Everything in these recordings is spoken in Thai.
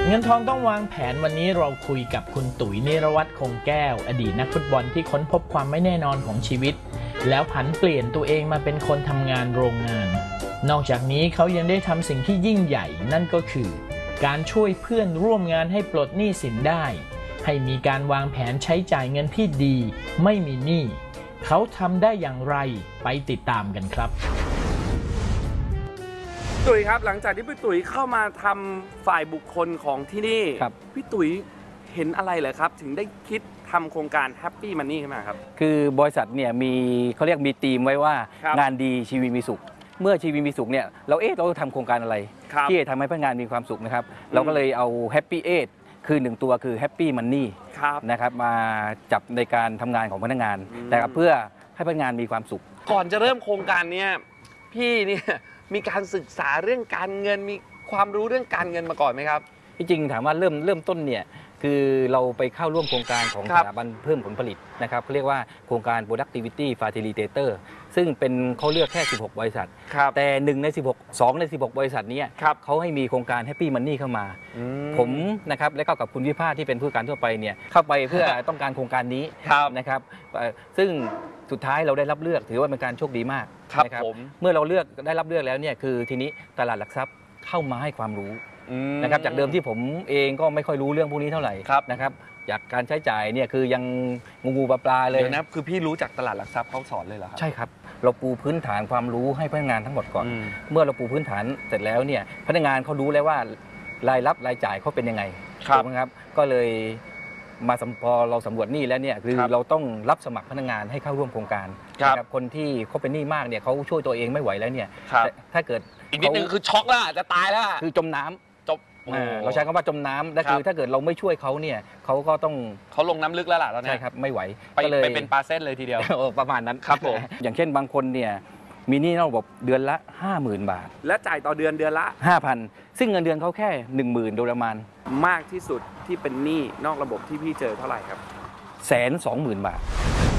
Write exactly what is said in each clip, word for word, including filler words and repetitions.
เงินทองต้องวางแผนวันนี้เราคุยกับคุณตุ๋ยนิรวัฒน์คงแก้วอดีตนักฟุตบอลที่ค้นพบความไม่แน่นอนของชีวิตแล้วผันเปลี่ยนตัวเองมาเป็นคนทำงานโรงงานนอกจากนี้เขายังได้ทำสิ่งที่ยิ่งใหญ่นั่นก็คือการช่วยเพื่อนร่วมงานให้ปลดหนี้สินได้ให้มีการวางแผนใช้จ่ายเงินที่ดีไม่มีหนี้เขาทำได้อย่างไรไปติดตามกันครับตุ๋ยครับหลังจากที่พี่ตุ๋ยเข้ามาทำฝ่ายบุคคลของที่นี่พี่ตุ๋ยเห็นอะไรเหรอครับถึงได้คิดทำโครงการ Happy Money ขึ้นมาครับคือบริษัทเนี่ยมีเขาเรียกมีธีมไว้ว่างานดีชีวิตมีสุขเมื่อชีวิตมีสุขเนี่ยเราเอ๊ะเราทำโครงการอะไรที่จะทำให้พนักงานมีความสุขนะครับเราก็เลยเอา Happy Eight คือหนึ่งตัวคือ Happy Money นะครับมาจับในการทำงานของพนักงานนะครับเพื่อให้พนักงานมีความสุขก่อนจะเริ่มโครงการนี้พี่เนี่ยมีการศึกษาเรื่องการเงินมีความรู้เรื่องการเงินมาก่อนไหมครับที่จริงถามว่าเริ่มเริ่มต้นเนี่ยคือเราไปเข้าร่วมโครงการของสถาบันเพิ่มผลผลิตนะครับเขาเรียกว่าโครงการ productivity facilitator ซึ่งเป็นเขาเลือกแค่สิบหกบริษัทแต่หนึ่งในสิบหก สองในสิบหกบริษัทนี้เขาให้มีโครงการ Happy Money เข้ามาผมนะครับและก็กับคุณวิภาที่เป็นผู้การทั่วไปเนี่ยเข้าไปเพื่อต้องการโครงการนี้นะครับซึ่งสุดท้ายเราได้รับเลือกถือว่าเป็นการโชคดีมากนะครับเมื่อเราเลือกได้รับเลือกแล้วเนี่ยคือทีนี้ตลาดหลักทรัพย์เข้ามาให้ความรู้นะครับจากเดิมที่ผมเองก็ไม่ค่อยรู้เรื่องพวกนี้เท่าไหร่นะครับจากการใช้จ่ายเนี่ยคือยังงูงูปลาปลาเลยนะคือพี่รู้จากตลาดหลักทรัพย์เขาสอนเลยเหรอครับใช่ครับเราปูพื้นฐานความรู้ให้พนักงานทั้งหมดก่อนเมื่อเราปูพื้นฐานเสร็จแล้วเนี่ยพนักงานเขารู้แล้วว่ารายรับรายจ่ายเขาเป็นยังไงถูกไหมครับก็เลยมาพอเราสำรวจหนี้แล้วเนี่ยคือเราต้องรับสมัครพนักงานให้เข้าร่วมโครงการนะครับคนที่เขาเป็นหนี้มากเนี่ยเขาช่วยตัวเองไม่ไหวแล้วเนี่ยถ้าเกิดอีกนิดนึงคือช็อกแล้วจะตายแล้วคือจมน้ำจบเราใช้คำว่าจมน้ำและคือถ้าเกิดเราไม่ช่วยเขาเนี่ยเขาก็ต้องเขาลงน้ำลึกแล้วล่ะตอนนี้ใช่ครับไม่ไหวไปไปเป็นปลาเส้นเลยทีเดียวประมาณนั้นครับผมอย่างเช่นบางคนเนี่ยมีหนี้นอกระบบเดือนละ ห้าหมื่น บาทและจ่ายต่อเดือนเดือนละห้าพัน ซึ่งเงินเดือนเขาแค่ หนึ่งหมื่น โดยประมาณมากที่สุดที่เป็นหนี้นอกระบบที่พี่เจอเท่าไหร่ครับแสนสองหมื่นบาท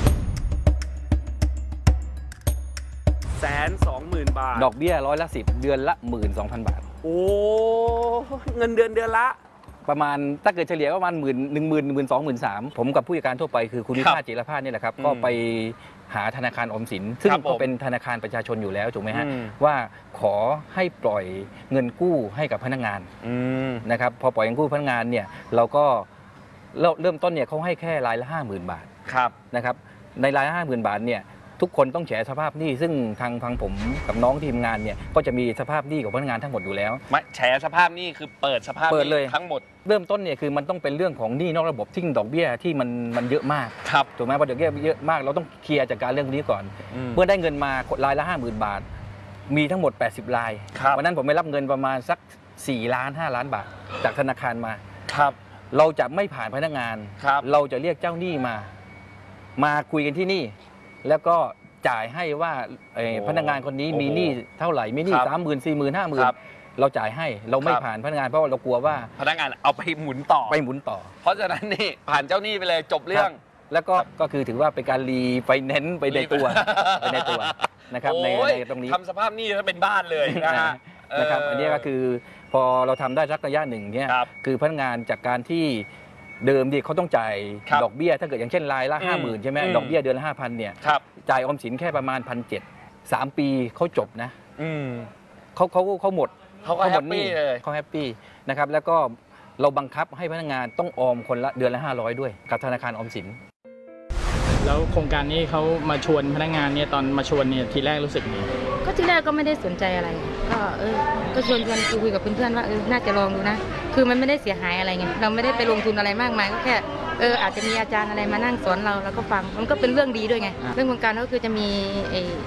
แสนสองหมื่นบาทดอกเบี้ยร้อยละสิบเดือนละ หนึ่งหมื่นสองพัน บาทโอ้เงินเดือนเดือนละประมาณถ้าเกิดเฉลี่ยประมาณหมื่นหนึ่งหมื่นหนึ่งหมื่นสองหมื่นสามผมกับผู้จัดการทั่วไปคือคุณวิภาจิรภาสนี่แหละครับก็ไปหาธนาคารออมสินซึ่งก็เป็นธนาคารประชาชนอยู่แล้วถูกไหมฮะว่าขอให้ปล่อยเงินกู้ให้กับพนักงานนะครับพอปล่อยเงินกู้พนักงานเนี่ยเราก็เริ่มต้นเนี่ยเขาให้แค่รายละห้าหมื่นบาทนะครับในรายละห้าหมื่นบาทเนี่ยทุกคนต้องแฉสภาพหนี้ซึ่งทางทางผมกับน้องทีมงานเนี่ยก็จะมีสภาพหนี้ของพนักงานทั้งหมดอยู่แล้วไม่แฉสภาพหนี้คือเปิดสภาพเปิดเลยทั้งหมดเริ่มต้นเนี่ยคือมันต้องเป็นเรื่องของหนี้นอกระบบที่ดอกเบี้ยที่มันมันเยอะมากครับถูกไหมพอดอกเบี้ยเยอะมากเราต้องเคลียร์จากการเรื่องนี้ก่อนเมื่อได้เงินมารายละห้าหมื่นบาทมีทั้งหมดแปดสิบรายวันนั้นผมไปรับเงินประมาณสักสี่ล้านห้าล้านบาทจากธนาคารมาครับเราจะไม่ผ่านพนักงานเราจะเรียกเจ้าหนี้มามาคุยกันที่นี่แล้วก็จ่ายให้ว่าพนักงานคนนี้มีหนี้เท่าไหร่มีหนี้สามหมื่นสี่หมื่นห้าหมื่นเราจ่ายให้เราไม่ผ่านพนักงานเพราะเรากลัวว่าพนักงานเอาไปหมุนต่อไปหมุนต่อเพราะฉะนั้นนี่ผ่านเจ้าหนี้ไปเลยจบเรื่องแล้วก็ก็คือถือว่าเป็นการรีไฟแนนซ์ไปในตัวไปในตัวนะครับในตรงนี้ทำสภาพหนี้ถ้าเป็นบ้านเลยนะฮะนะครับอันนี้ก็คือพอเราทำได้สักระยะหนึ่งเนี่ยคือพนักงานจากการที่เดิมดิเขาต้องจ่ายดอกเบี้ยถ้าเกิดอย่างเช่นรายละห้าหมื่นใช่ไหมดอกเบี้ยเดือนละห้าพันเนี่ยจ่ายออมสินแค่ประมาณพันเจ็ดสามปีเขาจบนะเขาเขาเขาหมดเขาก็แฮปปี้เลยเขาแฮปปี้นะครับแล้วก็เราบังคับให้พนักงานต้องออมคนละเดือนละห้าร้อยด้วยกับธนาคารออมสินแล้วโครงการนี้เขามาชวนพนักงานเนี่ยตอนมาชวนเนี่ยทีแรกรู้สึกไงก็ทีแรกก็ไม่ได้สนใจอะไรก็เออก็ชวนชวนคุยกับเพื่อนๆว่าเออน่าจะลองดูนะคือมันไม่ได้เสียหายอะไรไงเราไม่ได้ไปลงทุนอะไรมากมายก็แค่เอออาจจะมีอาจารย์อะไรมานั่งสอนเราแล้วก็ฟังมันก็เป็นเรื่องดีด้วยไงเรื่องโครงการก็คือจะมี